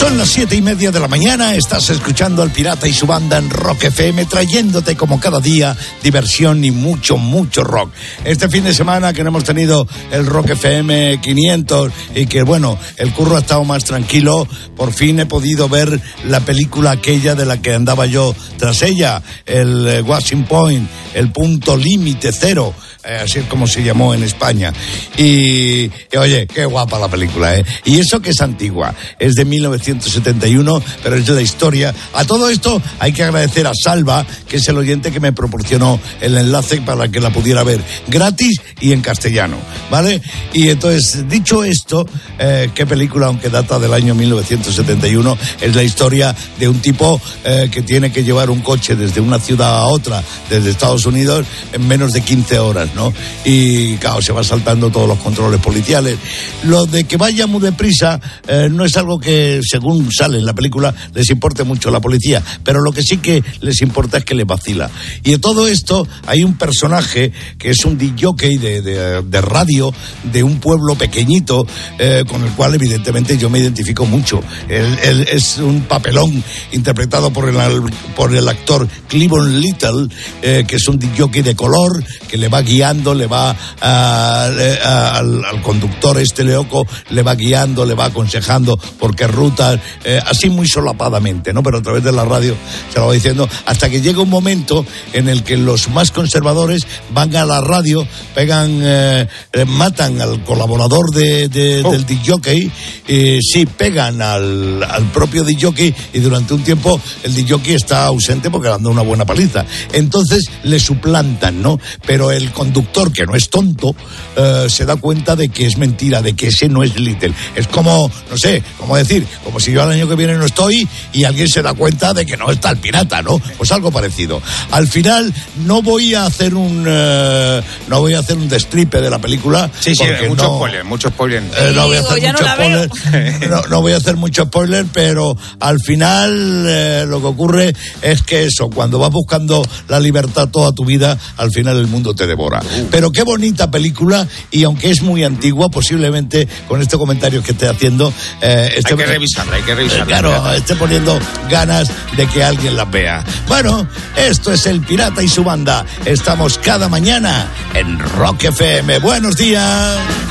Son las 7:30 de la mañana, estás escuchando al Pirata y su banda en Rock FM, trayéndote como cada día diversión y mucho rock. Este fin de semana que no hemos tenido el Rock FM 500 y que bueno, el curro ha estado más tranquilo, por fin he podido ver la película aquella de la que andaba yo tras ella, el Washing Point, el punto límite cero. Así es como se llamó en España. Y oye, qué guapa la película, ¿eh? Y eso que es antigua, es de 1971, pero es de la historia. A todo esto hay que agradecer a Salva, que es el oyente que me proporcionó el enlace para que la pudiera ver gratis y en castellano, ¿vale? Y entonces, dicho esto, qué película, aunque data del año 1971, es la historia de un tipo que tiene que llevar un coche desde una ciudad a otra, desde Estados Unidos, en menos de 15 horas, ¿no? Y claro, se va saltando todos los controles policiales. Lo de que vaya muy deprisa no es algo que, según sale en la película, les importe mucho a la policía, pero lo que sí que les importa es que les vacila. Y de todo esto hay un personaje que es un DJ de radio de un pueblo pequeñito, con el cual evidentemente yo me identifico mucho. Él es un papelón interpretado por el actor Cleavon Little, que es un DJ de color que le va guiando, le va al conductor loco, le va guiando, le va aconsejando por qué rutas, así muy solapadamente, ¿no? Pero a través de la radio se lo va diciendo, hasta que llega un momento en el que los más conservadores van a la radio, matan al colaborador del DJ, sí, pegan al propio DJ, y durante un tiempo el DJ está ausente porque le han dado una buena paliza. Entonces le suplantan, ¿no? Pero el conductor, que no es tonto, se da cuenta de que es mentira, de que ese no es Little. Es como, no sé, como decir, como si yo al año que viene no estoy y alguien se da cuenta de que no está el pirata, ¿no? Pues algo parecido. Al final no voy a hacer un destripe de la película. Sí, mucho spoiler. No voy a hacer mucho spoiler. No voy a hacer mucho spoiler, pero al final lo que ocurre es que eso, cuando vas buscando la libertad toda tu vida, al final el mundo te devora. Pero qué bonita película, y aunque es muy antigua, posiblemente con este comentario que estoy haciendo hay que revisarla. Claro, esté poniendo ganas de que alguien la vea. Bueno, esto es el Pirata y su banda. Estamos cada mañana en Rock FM. Buenos días.